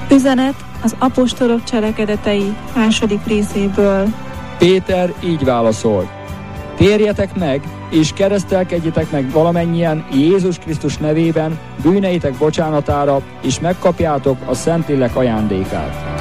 Üzenet az apostolok cselekedetei 2. részéből. Péter így válaszolt: térjetek meg, és keresztelkedjetek meg valamennyien Jézus Krisztus nevében bűneitek bocsánatára, és megkapjátok a Szentlélek ajándékát.